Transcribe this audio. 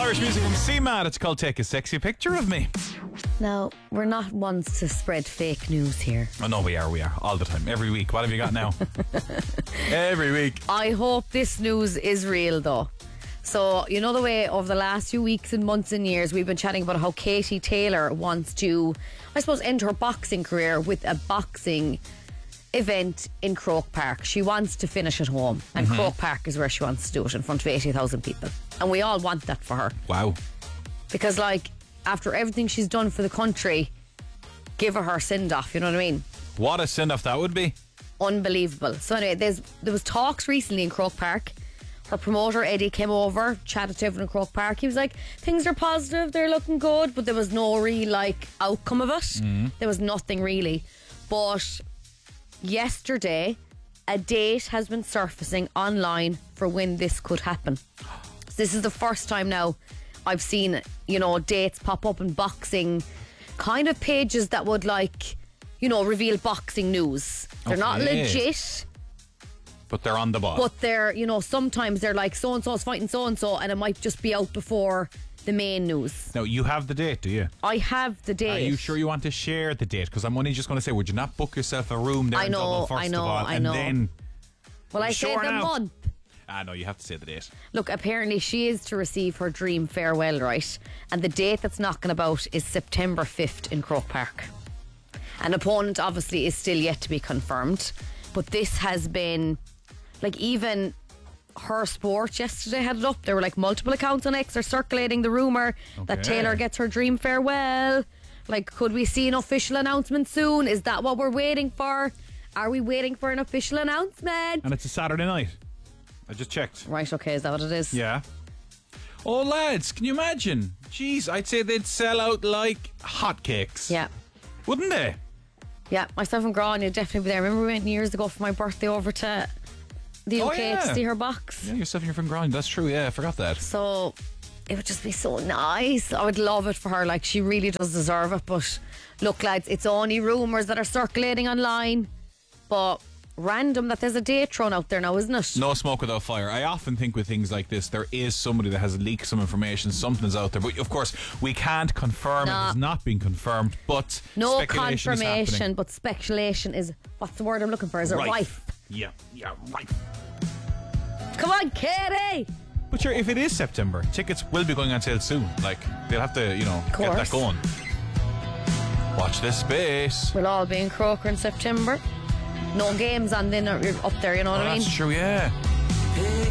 Irish music from C-Mad. It's called Take a Sexy Picture of Me. Now, we're not ones to spread fake news here. Oh no, we are all the time, every week. What have you got now? Every week. I hope this news is real though. So, you know the way over the last few weeks and months and years we've been chatting about how Katie Taylor wants to, I suppose, end her boxing career with a boxing event in Croke Park. She wants to finish at home, and Croke Park is where she wants to do it, in front of 80,000 people. And we all want that for her. Wow. Because, like, after everything she's done for the country, give her send-off, you know what I mean? What a send-off that would be. Unbelievable. So anyway, there was talks recently in Croke Park. Her promoter Eddie came over, chatted to everyone in Croke Park. He was like, things are positive, they're looking good, but there was no real outcome of it. There was nothing really. But yesterday, a date has been surfacing online for when this could happen. So this is the first time now I've seen, dates pop up in boxing kind of pages that would reveal boxing news. They're not legit. But they're on the ball. But they're, sometimes they're like, so-and-so's fighting so-and-so, and it might just be out before the main news. Now, you have the date, do you? I have the date. Are you sure you want to share the date? Because I'm only just going to say, would you not book yourself a room there in Dublin first of all? I know. Then, well, I said the month. No, you have to say the date. Look, apparently she is to receive her dream farewell, right? And the date that's knocking about is September 5th in Croke Park. An opponent obviously is still yet to be confirmed. But this has been... even Her Sport yesterday had it up. There were multiple accounts on X are circulating the rumour that Taylor gets her dream farewell. Could we see an official announcement soon? Is that what we're waiting for? Are we waiting for an official announcement? And it's a Saturday night. I just checked. Right, okay, is that what it is? Yeah. Oh, lads, can you imagine? Jeez, I'd say they'd sell out like hotcakes. Yeah. Wouldn't they? Yeah, myself and Grania would definitely be there. Remember we went years ago for my birthday over to the UK to see her box? Yeah, yourself and your friend Grind. That's true, yeah, I forgot that. So it would just be so nice. I would love it for her. She really does deserve it. But look, lads, it's only rumours that are circulating online. But random that there's a date thrown out there now, isn't it? No smoke without fire. I often think with things like this, there is somebody that has leaked some information, something's out there. But of course, we can't confirm it has not been confirmed. But no speculation confirmation, but speculation is, what's the word I'm looking for? Is it rife? Yeah, rife. Come on, Katie! But sure, if it is September, tickets will be going on sale soon. They'll have to, get that going. Watch this space. We'll all be in Croker in September. No games on then up there, you know what I mean? That's true, yeah.